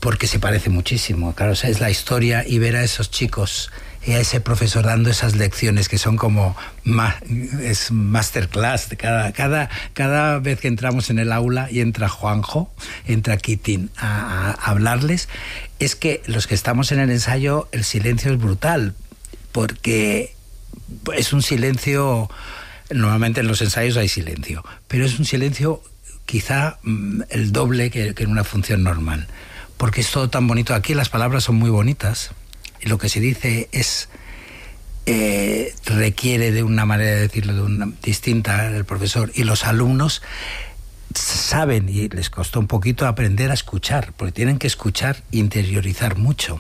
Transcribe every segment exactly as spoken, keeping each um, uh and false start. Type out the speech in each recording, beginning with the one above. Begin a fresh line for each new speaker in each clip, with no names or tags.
porque se parece muchísimo. Claro, o sea, es la historia y ver a esos chicos y a ese profesor dando esas lecciones que son como ma- es masterclass. Cada, cada, cada vez que entramos en el aula y entra Juanjo, entra Kitin a, a hablarles, es que los que estamos en el ensayo, el silencio es brutal, porque es un silencio, normalmente en los ensayos hay silencio, pero es un silencio quizá mm, el doble que, que en una función normal, porque es todo tan bonito. Aquí las palabras son muy bonitas, y lo que se dice es eh, requiere de una manera de decirlo de una, distinta el profesor, y los alumnos saben, y les costó un poquito aprender a escuchar, porque tienen que escuchar, interiorizar mucho,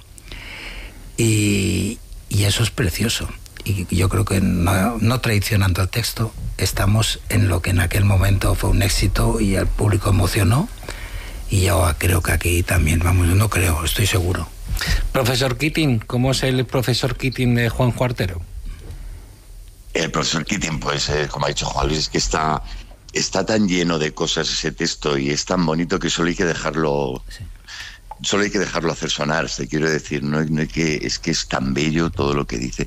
y, y eso es precioso. Y yo creo que no, no traicionando el texto, estamos en lo que en aquel momento fue un éxito y el público emocionó, y yo creo que aquí también, vamos, no creo, estoy seguro.
Profesor Kitin, ¿cómo es el profesor Kitin de Juan Artero?
El profesor Kitin, pues, eh, como ha dicho Juan Luis, es que está, está tan lleno de cosas ese texto y es tan bonito que solo hay que dejarlo, sí. solo hay que dejarlo hacer sonar. Te quiero decir, no, no hay que, es que es tan bello todo lo que dice.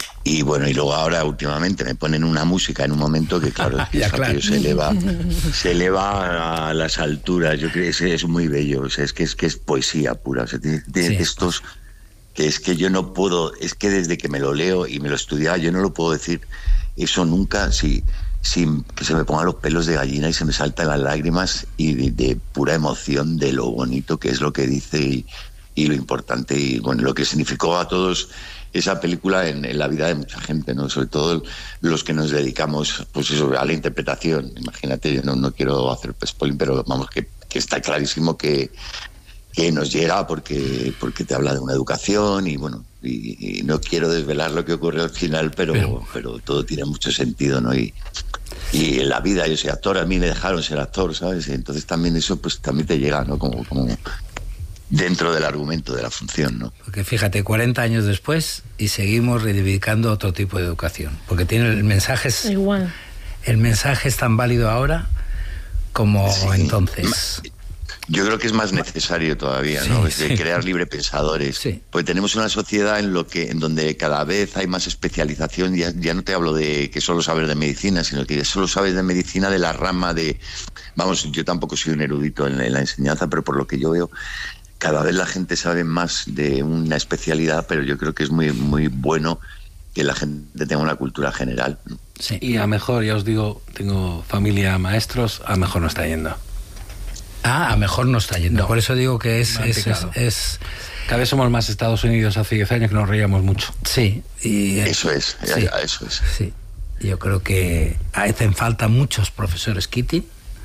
Y bueno, y luego ahora últimamente me ponen una música en un momento que claro, es que
ya, claro.
se eleva, se eleva a las alturas. Yo creo que es, es muy bello, o sea, es que es que es poesía pura. O sea, tiene, tiene sí. textos que es que yo no puedo, es que desde que me lo leo y me lo estudiaba, yo no lo puedo decir eso nunca si, sin que se me pongan los pelos de gallina y se me saltan las lágrimas y de, de pura emoción de lo bonito que es lo que dice y, y lo importante y bueno, lo que significó a todos esa película en, en la vida de mucha gente, ¿no? Sobre todo los que nos dedicamos, pues eso, a la interpretación. Imagínate, yo no, no quiero hacer spoiling, pero vamos, que, que está clarísimo que, que nos llega porque, porque te habla de una educación y bueno, y, y no quiero desvelar lo que ocurrió al final, pero, pero... pero todo tiene mucho sentido, ¿no? Y, y en la vida, yo soy actor, a mí me dejaron ser actor, ¿sabes? Y entonces también eso pues también te llega, ¿no? Como... como dentro del argumento de la función, ¿no?
Porque fíjate, cuarenta años después y seguimos reivindicando otro tipo de educación, porque tiene el mensaje es,
igual. El
mensaje es tan válido ahora como sí. entonces.
Yo creo que es más necesario todavía, ¿no? Sí, es de sí. crear librepensadores. Sí. Porque tenemos una sociedad en lo que en donde cada vez hay más especialización. Ya, ya no te hablo de que solo sabes de medicina, sino que solo sabes de medicina de la rama de... Vamos, yo tampoco soy un erudito en, en la enseñanza, pero por lo que yo veo, cada vez la gente sabe más de una especialidad, pero yo creo que es muy, muy bueno que la gente tenga una cultura general, ¿no?
Sí. Y a mejor, ya os digo, tengo familia maestros, a mejor no está yendo.
Ah, a mejor no está yendo. No. Por eso digo que es, es, es, es...
Cada vez somos más Estados Unidos. Hace diez años que nos reíamos mucho.
Sí. Y,
eso es,
sí,
eso es.
Sí. Yo creo que hacen falta muchos profesores Kitin.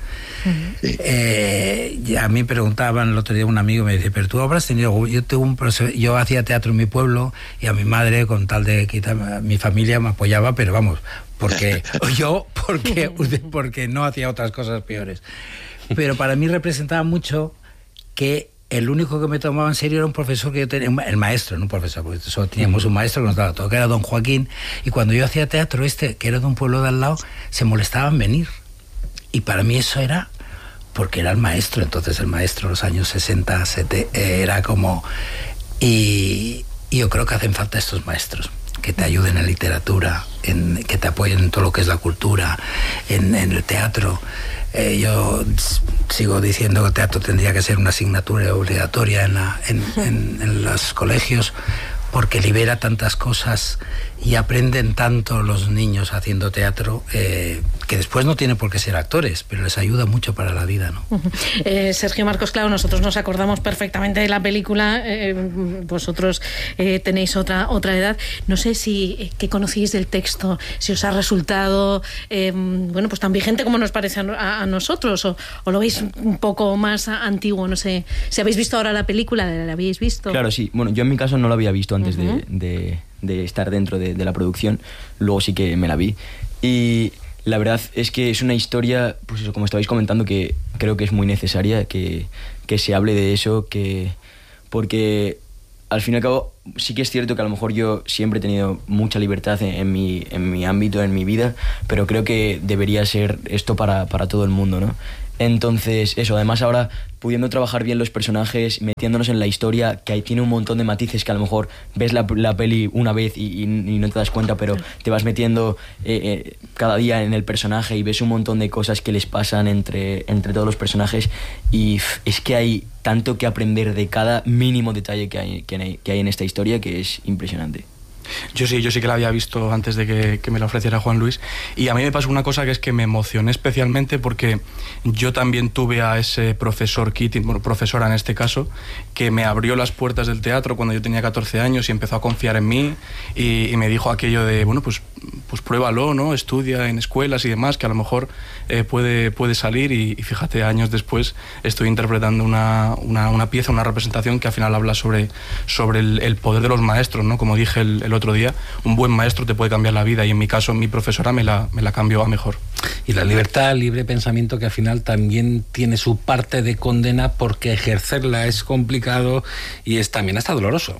Sí. Eh, a mí me preguntaban el otro día un amigo, me dice, pero tú habrás tenido, yo tengo un profesor, yo hacía teatro en mi pueblo y a mi madre con tal de quitar, mi familia me apoyaba, pero vamos, porque yo porque porque no hacía otras cosas peores, pero para mí representaba mucho que el único que me tomaba en serio era un profesor que yo tenía, el maestro, no un profesor, porque solo teníamos un maestro que nos daba todo, que era don Joaquín, y cuando yo hacía teatro este, que era de un pueblo de al lado, se molestaba en venir. Y para mí eso era porque era el maestro, entonces el maestro en los años sesenta, setenta, era como... Y, y yo creo que hacen falta estos maestros, que te ayuden en literatura, en, que te apoyen en todo lo que es la cultura, en, en el teatro. Eh, yo sigo diciendo que el teatro tendría que ser una asignatura obligatoria en, la, en, en, en los colegios, porque libera tantas cosas y aprenden tanto los niños haciendo teatro, eh, que después no tienen por qué ser actores, pero les ayuda mucho para la vida, ¿no?
Uh-huh. eh, Sergio Marcos, claro, nosotros nos acordamos perfectamente de la película, eh, vosotros eh, tenéis otra otra edad. No sé si eh, qué conocéis del texto, si os ha resultado eh, bueno, pues tan vigente como nos parece a, a nosotros, o, o lo veis un poco más antiguo. No sé si habéis visto ahora la película, ¿la habéis visto?
Claro, sí. Bueno, yo en mi caso no la había visto antes uh-huh. de, de, de estar dentro de, de la producción, luego sí que me la vi. Y la verdad es que es una historia, pues eso, como estabais comentando, que creo que es muy necesaria que, que se hable de eso, que porque al fin y al cabo sí que es cierto que a lo mejor yo siempre he tenido mucha libertad en, en, mi, en mi ámbito, en mi vida, pero creo que debería ser esto para, para todo el mundo, ¿no? Entonces, eso, además ahora pudiendo trabajar bien los personajes, metiéndonos en la historia, que ahí tiene un montón de matices que a lo mejor ves la, la peli una vez y, y, y no te das cuenta, pero te vas metiendo eh, eh, cada día en el personaje y ves un montón de cosas que les pasan entre, entre todos los personajes, y pff, es que hay tanto que aprender de cada mínimo detalle que hay, que hay, que hay en esta historia, que es impresionante.
Yo sí, yo sí que la había visto antes de que, que me la ofreciera Juan Luis, y a mí me pasó una cosa, que es que me emocioné especialmente porque yo también tuve a ese profesor Keating, bueno, profesora en este caso, que me abrió las puertas del teatro cuando yo tenía catorce años y empezó a confiar en mí y, y me dijo aquello de, bueno, pues, pues pruébalo, ¿no? Estudia en escuelas y demás, que a lo mejor eh, puede, puede salir, y, y fíjate, años después estoy interpretando una, una, una pieza, una representación que al final habla sobre, sobre el, el poder de los maestros, ¿no? Como dije el, el otro día, un buen maestro te puede cambiar la vida, y en mi caso mi profesora me la, me la cambió a mejor.
Y la libertad, el libre pensamiento, que al final también tiene su parte de condena, porque ejercerla es complicado y es también hasta doloroso.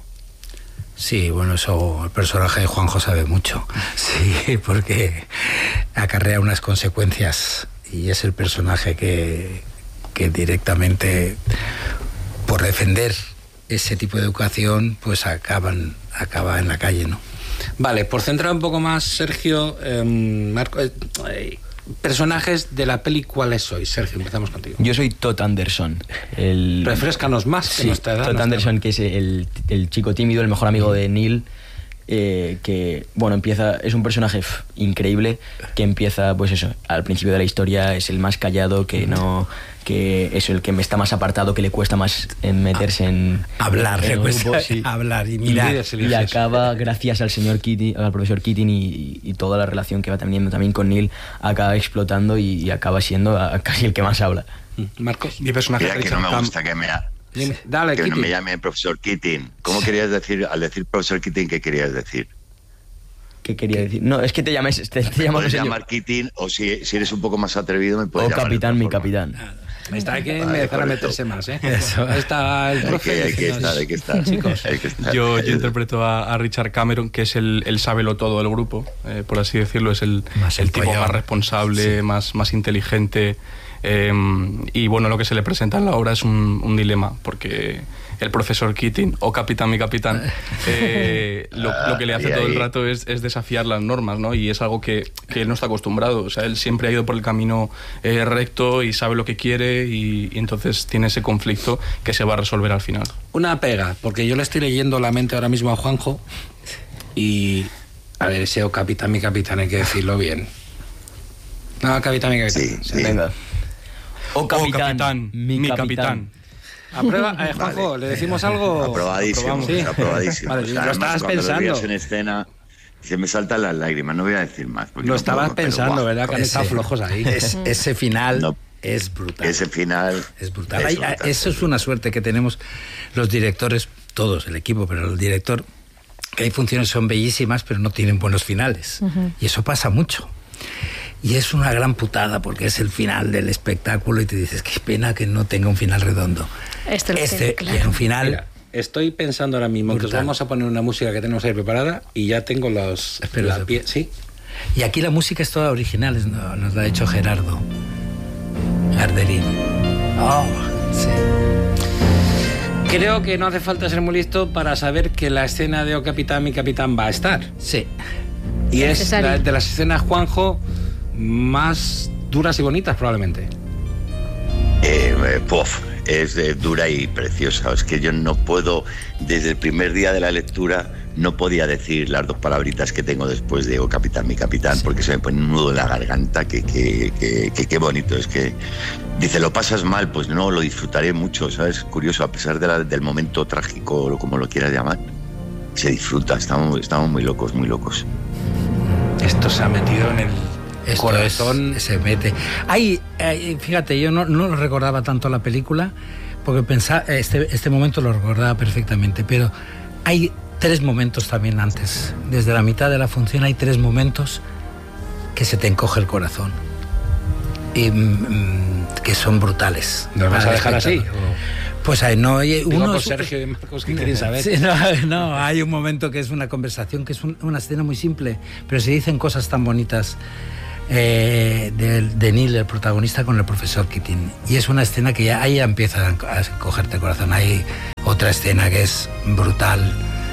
Sí, bueno, eso el personaje de Juanjo sabe mucho, sí, porque acarrea unas consecuencias, y es el personaje que, que directamente, por defender ese tipo de educación, pues acaban acaba en la calle, ¿no?
Vale, por centrar un poco más, Sergio, eh, Marco, eh, eh, personajes de la peli, ¿cuáles sois? Sergio, empezamos contigo.
Yo soy Todd Anderson. El...
Refréscanos más, que
sí,
nuestra edad.
Todd
no
Anderson, que es el, el chico tímido, el mejor amigo de Neil, eh, que, bueno, empieza, es un personaje pff, increíble, que empieza, pues eso, al principio de la historia es el más callado, que no... que es el que me está más apartado, que le cuesta más meterse en
hablar,
en
le cuesta
grupo, sí.
hablar y mirar,
y, y acaba, gracias al señor Keating, al profesor Keating y, y toda la relación que va teniendo también con Neil, acaba explotando y, y acaba siendo a, a casi el que más habla.
Marcos,
mi personaje.
Mira, que no me gusta que me ha...
Dime, dale,
que
Keating.
no me llame profesor Keating. ¿Cómo querías decir, al decir profesor Keating, qué querías decir?
¿Qué quería decir? No, es que te llames, te, te
Me
llamas
puedes llamar Keating, o si, si eres un poco más atrevido me puedes
o
llamar
capitán, mi
forma.
capitán.
Está que
Vale,
empezar a meterse más, ¿eh? Eso. Está el profe.
Hay que, hay que estar, hay que estar.
Chicos,
hay que estar.
Yo, yo interpreto a, a Richard Cameron, que es el, el sábelo todo del grupo, eh, por así decirlo. Es el, el tipo más responsable, sí. más, más inteligente. Eh, y bueno, lo que se le presenta en la obra es un, un dilema, porque el profesor Keating, o capitán mi capitán, eh, lo, lo que le hace todo el rato es, es desafiar las normas, ¿no? Y es algo que, que él no está acostumbrado. O sea, él siempre ha ido por el camino eh, recto y sabe lo que quiere, y, y entonces tiene ese conflicto que se va a resolver al final.
Una pega, porque yo le estoy leyendo la mente ahora mismo a Juanjo, y a ver, ese o capitán mi capitán hay que decirlo bien. No, capitán mi capitán.
Sí, sí.
Venga. O capitán,
o capitán mi, mi capitán. capitán.
Aprueba, eh, Juanjo, vale. ¿Le decimos algo?
Aprobadísimo, ¿Sí? aprobadísimo.
Vale,
o sea,
lo
además,
estabas
cuando
pensando.
Lo en escena, se me saltan las lágrimas, no voy a decir más.
Lo
no
estabas
puedo,
pensando,
pero,
¿verdad? Que han
ese,
estado flojos ahí.
Es, ese final no, es brutal.
Ese final
es brutal.
Es
Hay,
brutal.
Eso es una suerte que tenemos los directores, todos, el equipo, pero el director, que hay funciones que son bellísimas, pero no tienen buenos finales. Uh-huh. Y eso pasa mucho. Y es una gran putada, porque es el final del espectáculo y te dices, qué pena que no tenga un final redondo.
Este,
este
tiene, claro.
tiene un final...
Mira, estoy pensando ahora mismo brutal. Que os vamos a poner una música que tenemos ahí preparada, y ya tengo los...
Espera,
la pie... ¿Sí?
Y aquí la música es toda original, nos, nos la ha hecho Gerardo Garderín. Oh, sí.
Creo que no hace falta ser muy listo para saber que la escena de O Capitán, mi capitán va a estar.
Sí.
Y es, es la, de las escenas, Juanjo, más duras y bonitas probablemente.
Eh, eh, puff, es eh, dura y preciosa. Es que yo no puedo, desde el primer día de la lectura, no podía decir las dos palabritas que tengo después de O Capitán, mi capitán, sí. Porque se me pone un nudo en la garganta, que qué que, que, que bonito. Es que dice, ¿lo pasas mal? Pues no, lo disfrutaré mucho, ¿sabes? Curioso, a pesar de la, del momento trágico, como lo quieras llamar, se disfruta, estamos, estamos muy locos, muy locos.
Esto se ha metido en el
Esto
corazón.
Es, se mete. Hay, hay, fíjate, yo no, no recordaba tanto la película, porque pensaba, este, este momento lo recordaba perfectamente, pero hay tres momentos también antes. Desde la mitad de la función hay tres momentos que se te encoge el corazón. Y, mm, que son brutales.
¿Nos vas a dejar así?
Pues hay, no, hay uno
por
es,
Sergio y Marcos, que quieren saber.
Sí, no, no, hay un momento que es una conversación, que es un, una escena muy simple, pero se dicen cosas tan bonitas eh, de, de Neil, el protagonista, con el profesor Keating. Y es una escena que ya ahí ya empieza a cogerte el corazón. Hay otra escena que es brutal,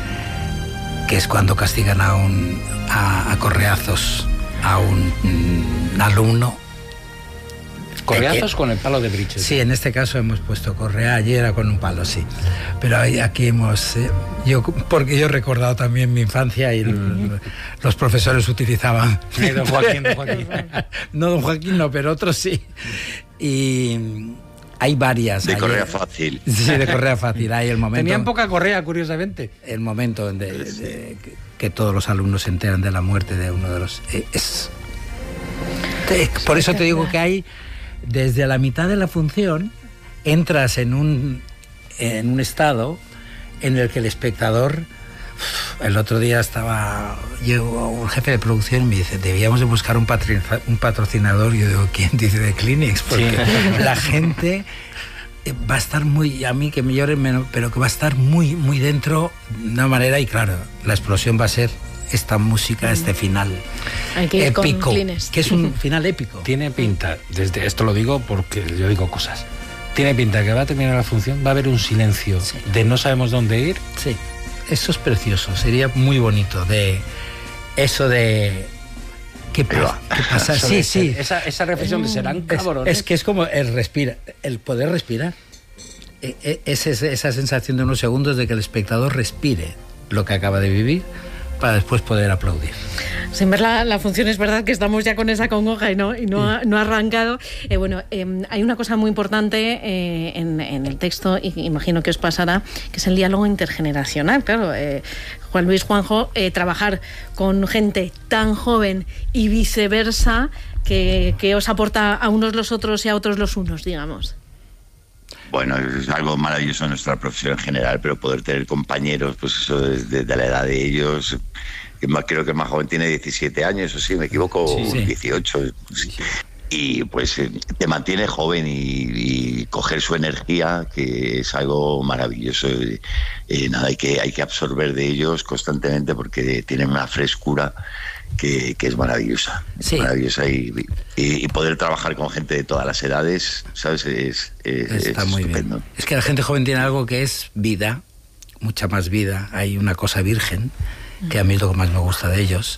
que es cuando castigan a un a, a correazos a un, un alumno.
¿Correazos eh, con el palo de briches?
Sí, en este caso hemos puesto correa, ayer era con un palo, sí. Pero aquí hemos... Eh, yo porque yo he recordado también mi infancia y mm. los profesores utilizaban...
Sí, don Joaquín, don Joaquín.
No, don Joaquín no, pero otros sí. Y hay varias.
De
ayer,
correa fácil.
Sí, de correa fácil. Hay el momento...
Tenían poca correa, curiosamente.
El momento de, de, de, que, que todos los alumnos se enteran de la muerte de uno de los... Eh, es, te, por eso te digo que hay... Desde la mitad de la función entras en un, en un estado en el que el espectador... El otro día estaba... Llegó un jefe de producción y me dice, debíamos de buscar un, un patrocinador. Yo digo, ¿quién? Dice de Kleenex, porque sí. La gente va a estar muy... A mí que me lloren menos, pero que va a estar muy, muy dentro de una manera. Y claro, la explosión va a ser... esta música, este final
Hay que ir
épico,
con Kleenex.
Que es un final épico.
Tiene pinta, desde esto lo digo porque yo digo cosas, tiene pinta que va a terminar la función, va a haber un silencio, sí. De no sabemos dónde ir.
Sí, eso es precioso, sería muy bonito, de eso de... ¿Qué, pa ¿qué pasa? Sí, sí.
Esa, esa reflexión de serán cabrones.
Es, es que es como el respira, el poder respirar. Es esa sensación de unos segundos de que el espectador respire lo que acaba de vivir, para después poder aplaudir.
Sin ver la, la función, es verdad que estamos ya con esa congoja y no, y no, sí. ha, no ha arrancado. Eh, bueno, eh, hay una cosa muy importante eh, en, en el texto, y imagino que os pasará, que es el diálogo intergeneracional. Claro, eh, Juan Luis, Juanjo, eh, trabajar con gente tan joven y viceversa, que, que os aporta a unos los otros y a otros los unos, digamos.
Bueno, es algo maravilloso en nuestra profesión en general, pero poder tener compañeros, pues eso, desde de la edad de ellos, que más, creo que el más joven tiene diecisiete años, o sí, me equivoco, sí, sí. dieciocho, sí. Y pues te mantiene joven y, y coger su energía, que es algo maravilloso. Eh, nada, hay que, hay que absorber de ellos constantemente porque tienen una frescura que, que es maravillosa, sí. maravillosa y, y, y poder trabajar con gente de todas las edades, ¿sabes? Es, es,
Está
es
muy
estupendo.
Bien. Es que la gente joven tiene algo que es vida, mucha más vida. Hay una cosa virgen, que a mí es lo que más me gusta de ellos,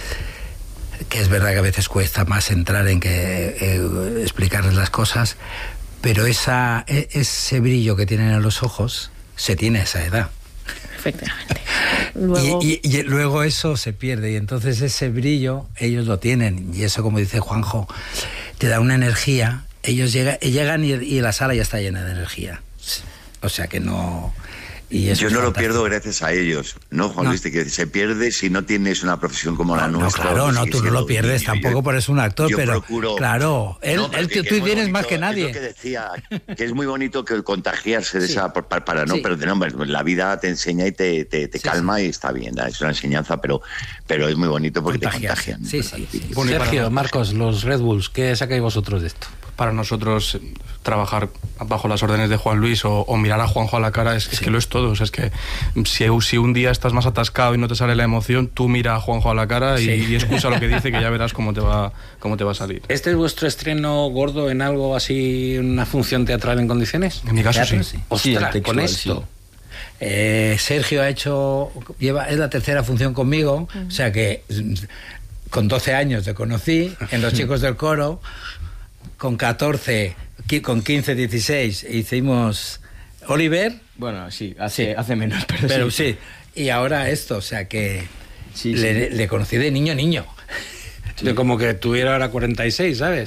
que es verdad que a veces cuesta más entrar en que eh, explicarles las cosas, pero esa, ese brillo que tienen en los ojos se tiene a esa edad.
Efectivamente. Luego...
Y, y, y luego eso se pierde, y entonces ese brillo ellos lo tienen, y eso, como dice Juanjo, te da una energía. Ellos llega, llegan y, y la sala ya está llena de energía, o sea que no... Y
yo no lo pierdo gracias a ellos, ¿no, Juan no. Luis? Que se pierde si no tienes una profesión como la
no,
nuestra.
No, claro, no, tú no lo pierdes
yo,
tampoco
yo,
por eso un actor,
yo
pero
procuro,
claro, él,
no,
él,
que,
tú
que
tienes
bonito,
más que nadie.
Es lo que decía, que es muy bonito que contagiarse de sí. esa, para, para no
sí.
perder, no, la vida te enseña y te, te, te sí, calma sí. y está bien, es una enseñanza, pero, pero es muy bonito porque Contagias. te contagian.
Sí, sí, sí.
Bueno, Sergio, Marcos, los Red Bulls, ¿qué sacáis vosotros de esto?
Para nosotros trabajar bajo las órdenes de Juan Luis o, o mirar a Juanjo a la cara es, sí. es que lo es todo. O sea, es que si, si un día estás más atascado y no te sale la emoción, tú mira a Juanjo a la cara y, sí. y escucha lo que dice, que ya verás cómo te va, cómo te va a salir.
¿Este es vuestro estreno gordo en algo así, una función teatral en condiciones?
En mi caso sí.
sí. Ostras, sí, con esto. Sí.
Eh, Sergio ha hecho, lleva, es la tercera función conmigo, uh-huh. o sea que con doce años te conocí en Los Chicos del Coro. Con catorce, con quince, dieciséis hicimos Oliver.
Bueno, sí, hace, sí. hace menos, pero,
pero
sí.
sí. Y ahora esto, o sea que
sí,
le,
sí.
le conocí de niño niño.
Sí. Como que tuviera ahora cuarenta y seis, ¿sabes?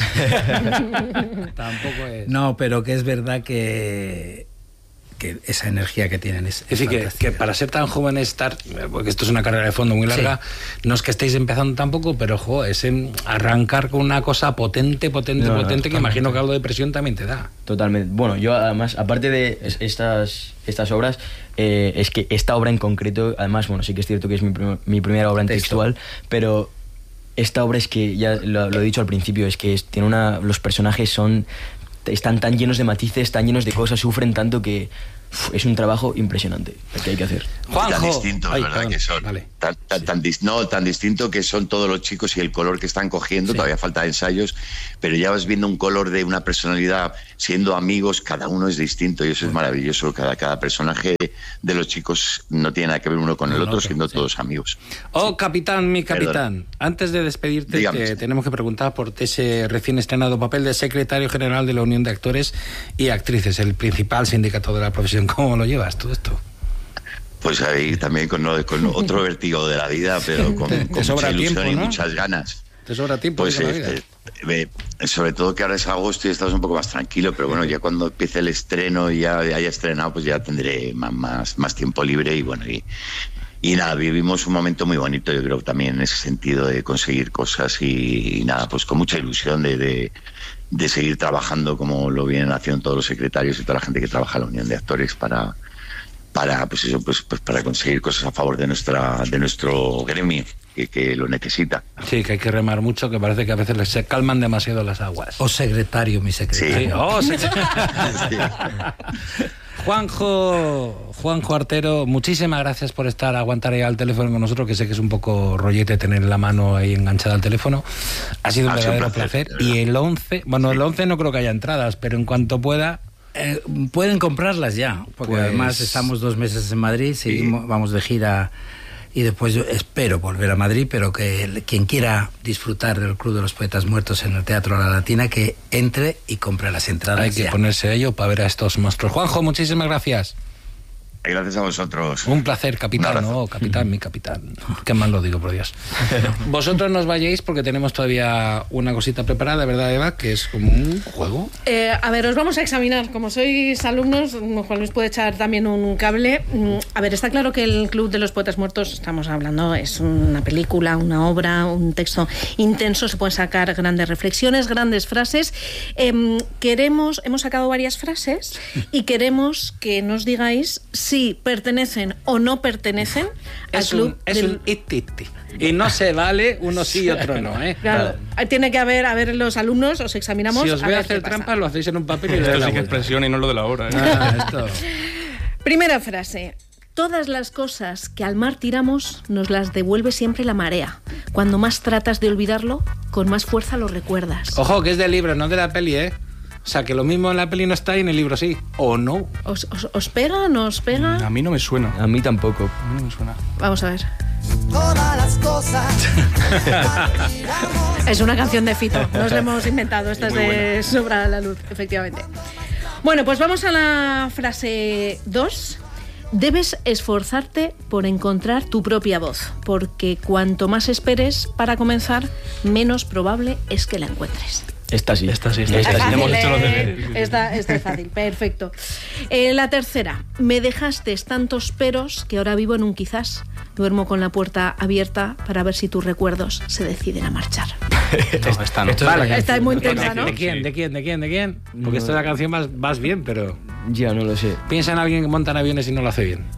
Tampoco es...
No, pero que es verdad que... que esa energía que tienen es,
es, es decir, que, que para ser tan jóvenes estar, porque esto es una carrera de fondo muy larga, sí. no es que estéis empezando tampoco, pero jo, es en arrancar con una cosa potente, potente, no, potente, no, que imagino que algo de presión también te da.
Totalmente. Bueno, yo además, aparte de estas, estas obras, eh, es que esta obra en concreto, además, bueno, sí que es cierto que es mi, prim mi primera obra en Texto. textual, pero esta obra es que, ya lo, lo he dicho al principio, es que es, tiene una, los personajes son... están tan llenos de matices, tan llenos de cosas, sufren tanto que es un trabajo impresionante el que hay que hacer.
Juanjo. Tan distintos, Ay, ¿verdad? Perdón. Que son. Vale. Tan, tan, tan, no, tan distinto que son todos los chicos y el color que están cogiendo. Sí. Todavía falta ensayos, pero ya vas viendo un color de una personalidad, siendo amigos, cada uno es distinto y eso sí. es maravilloso. Cada, cada personaje de los chicos no tiene nada que ver uno con el no, otro, siendo sí. todos amigos.
Oh, sí. capitán, mi capitán. Perdón. Antes de despedirte, te, tenemos que preguntar por ese recién estrenado papel de secretario general de la Unión de Actores y Actrices, el principal sindicato de la profesión. ¿Cómo lo llevas todo esto?
Pues ahí también con, con otro vértigo de la vida, pero con, con mucha ilusión tiempo, ¿no? y muchas ganas.
¿Te sobra tiempo?
Pues eh, eh, eh, sobre todo que ahora es agosto y estás un poco más tranquilo, pero bueno, ya cuando empiece el estreno y ya haya estrenado, pues ya tendré más, más, más tiempo libre y bueno, y, y nada, vivimos un momento muy bonito, yo creo, también en ese sentido de conseguir cosas y, y nada, pues con mucha ilusión de, de, de seguir trabajando como lo vienen haciendo todos los secretarios y toda la gente que trabaja en la Unión de Actores para... para pues eso pues, pues para conseguir cosas a favor de nuestra de nuestro gremio que, que lo necesita.
Sí, que hay que remar mucho, que parece que a veces se calman demasiado las aguas.
O secretario, mi secretario.
Sí. Oh, secretario. Sí. Juanjo, Juanjo Artero, muchísimas gracias por estar, aguantar ahí al teléfono con nosotros, que sé que es un poco rollete tener la mano ahí enganchada al teléfono. Ha sido un ha verdadero un placer. placer. Y el once, bueno, sí. el once no creo que haya entradas, pero en cuanto pueda...
Eh, pueden comprarlas ya, porque pues, además estamos dos meses en Madrid, seguimos, sí. vamos de gira y después yo espero volver a Madrid, pero que el, quien quiera disfrutar del Club de los Poetas Muertos en el Teatro La Latina, que entre y compre las entradas.
Hay que
ya.
ponerse a ello para ver a estos monstruos. Juanjo, muchísimas gracias.
Gracias a vosotros.
Un placer, capitán. No, capitán, mi capitán. Qué mal lo digo, por Dios. Vosotros nos vayáis porque tenemos todavía una cosita preparada, ¿verdad, Eva? Que es como un juego.
Eh, a ver, os vamos a examinar. Como sois alumnos, Juan Luis puede echar también un cable. A ver, está claro que el Club de los Poetas Muertos, estamos hablando, es una película, una obra, un texto intenso. Se pueden sacar grandes reflexiones, grandes frases. Eh, queremos, hemos sacado varias frases y queremos que nos digáis si si pertenecen o no pertenecen al
es
club.
Un, es
del...
un it-it. Y no se vale uno sí y otro no, ¿eh?
Claro, claro. Tiene que haber, a ver, los alumnos, os examinamos.
Si os voy a,
a
hacer trampas, lo hacéis en un papel y
esto
le
sí que es presión y no lo de la hora, ¿eh?
Ah, esto.
Primera frase. Todas las cosas que al mar tiramos nos las devuelve siempre la marea. Cuando más tratas de olvidarlo, con más fuerza lo recuerdas.
Ojo, que es del libro, no de la peli, ¿eh? O sea, que lo mismo en la peli no está y en el libro sí. ¿O no?
¿Os, os, os pega? ¿No os pega?
A mí no me suena.
A mí tampoco.
A mí no me suena.
Vamos a ver. Todas las cosas. Es una canción de Fito. Nos la hemos inventado. Esta es de Sobra la Luz, efectivamente. Bueno, pues vamos a la frase dos. Debes esforzarte por encontrar tu propia voz, porque cuanto más esperes para comenzar, menos probable es que la encuentres.
Esta sí,
esta sí,
esta,
esta
esta
sí.
sí.
Hemos hecho los deberes.
Esta, esta es fácil, perfecto. Eh, la tercera. Me dejaste tantos peros que ahora vivo en un quizás. Duermo con la puerta abierta para ver si tus recuerdos se deciden a marchar.
No, esta no.
Vale, esta es muy intensa, ¿no?
¿De quién? ¿De quién? ¿De quién? ¿De quién? Porque
No.
esta es la canción más, más bien, pero...
Ya, no lo sé.
Piensa en alguien que monta en aviones y no lo hace bien.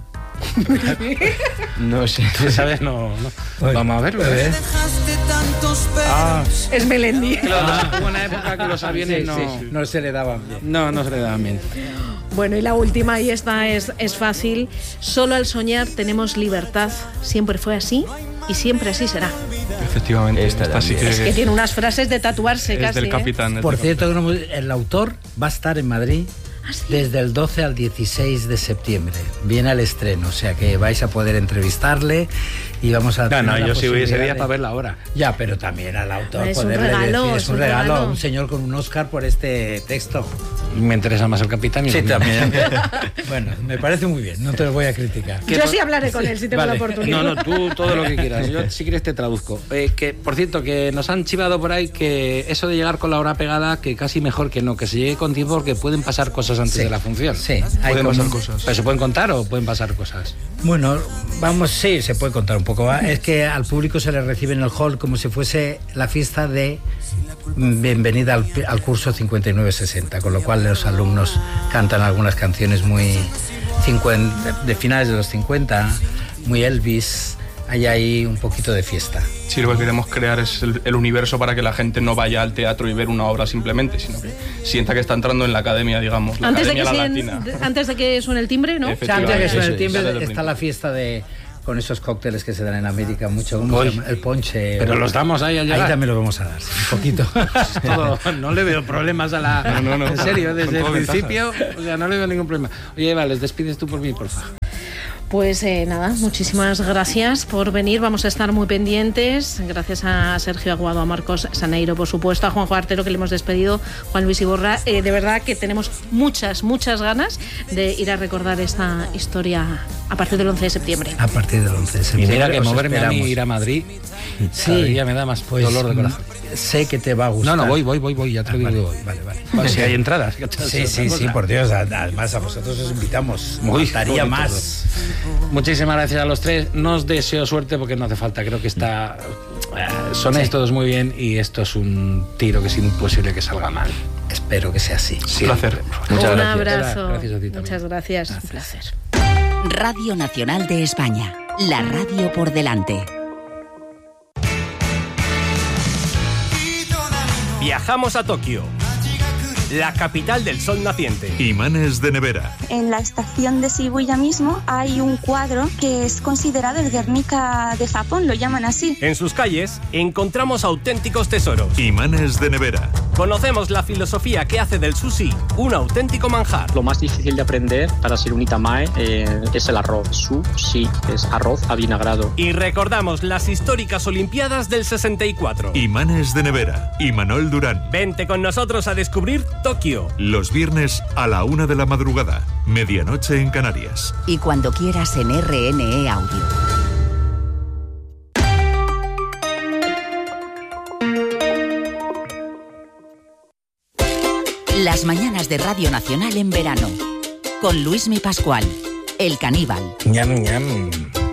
No sé.
¿Sabes? No, no. Vamos a verlo, ¿eh?
Ah. Es Melendi.
Claro, hubo una época que los aviones
Sí,
no...
sí, no se le daban bien.
No, no se le daban bien.
Bueno, y la última, y esta es, es fácil. Solo al soñar tenemos libertad. Siempre fue así y siempre así será.
Efectivamente.
Esta
esta sí que
Es que tiene unas frases de tatuarse
es
casi.
del capitán.
¿eh?
es
Por
del
cierto,
capitán.
el autor va a estar en Madrid
¿Ah, sí?
desde el doce al dieciséis de septiembre. Viene al estreno, o sea que vais a poder entrevistarle y vamos a...
No,
tener
no,
la
yo sí voy ese
posibilidad
día
de-
para verla ahora.
Ya, pero también al autor
Es un
poderle
regalo,
decir,
es
es un
un
regalo,
regalo.
un señor con un Oscar por este texto.
Me interesa más el capitán y
Sí,
lo mismo.
también. Bueno, me parece muy bien, no te lo voy a criticar.
Yo sí hablaré con él si tengo
Vale.
la oportunidad.
No, no, tú todo lo que quieras. Yo, si quieres, te traduzco. Eh, que, por cierto, que nos han chivado por ahí que eso de llegar con la hora pegada, que casi mejor que no, que se llegue con tiempo porque pueden pasar cosas antes
Sí.
de la función.
Sí, hay
Pueden
como-
pasar cosas.
¿Pero se pueden contar o pueden pasar cosas?
Bueno, vamos, sí, se puede contar un poco. ¿va? Es que al público se le recibe en el hall como si fuese la fiesta de bienvenida al, al curso cincuenta y nueve sesenta, con lo cual los alumnos cantan algunas canciones muy cincuenta, de finales de los cincuenta, muy Elvis, haya ahí un poquito de fiesta.
Sí, lo que queremos crear es el, el universo para que la gente no vaya al teatro y ver una obra simplemente, sino que sienta que está entrando en la academia, digamos, la
antes
academia
de
la
que
latina.
Sea, antes de que suene el timbre, ¿no?
O sea, antes de que suene el timbre
Eso es.
está la fiesta de... con esos cócteles que se dan en América mucho, ¿cómo se llama? El ponche.
Pero los damos ahí al llegar.
Ahí también lo vamos a dar, sí, un poquito.
Todo, no le veo problemas a la...
No, no, no.
En serio, desde el
Con todo
principio, o sea, no le veo ningún problema. Oye, Eva, les despides tú por mí, por favor.
Pues eh, nada, muchísimas gracias por venir, vamos a estar muy pendientes, gracias a Sergio Aguado, a Marcos Saneiro, por supuesto, a Juanjo Artero, que le hemos despedido, Juan Luis Iborra, eh, de verdad que tenemos muchas, muchas ganas de ir a recordar esta historia a partir del once de septiembre.
A partir del once de
Y
septiembre.
mira que
os
moverme a mí
esperamos.
ir a Madrid,
Sí,
ya me da más
pues,
dolor de corazón.
Sé que te va a gustar.
No, no, voy, voy, voy, voy, ya te lo
Ah,
digo
vale,
que voy.
vale, vale.
Pues si hay entradas.
Sí, sí, sí, por Dios. Además, a vosotros os invitamos.
Muy
Faltaría
bonito.
más.
Muchísimas gracias a los tres. No os deseo suerte porque no hace falta. Creo que está. Eh, sonéis
Sí.
todos muy bien y esto es un tiro que es imposible que salga mal.
Espero que sea así.
Un placer.
Muchas
Un
gracias.
abrazo.
Gracias a ti también.
Muchas gracias.
Gracias.
Un placer.
Radio Nacional de España. La radio por delante.
Viajamos a Tokio, la capital del sol naciente.
Imanes de nevera.
En la estación de Shibuya mismo hay un cuadro que es considerado el Guernica de Japón, lo llaman así.
En sus calles encontramos auténticos tesoros.
Imanes de nevera.
Conocemos la filosofía que hace del sushi un auténtico manjar.
Lo más difícil de aprender para ser un itamae eh, es el arroz. Sushi es arroz avinagrado.
Y recordamos las históricas Olimpiadas del sesenta y cuatro.
Imanes de nevera. Imanol Durán.
Vente con nosotros a descubrir Tokio.
Los viernes a la una de la madrugada. Medianoche en Canarias.
Y cuando quieras en R N E Audio. Las mañanas de Radio Nacional en verano. Con Luismi Pascual, el caníbal.
Ñam, ñam.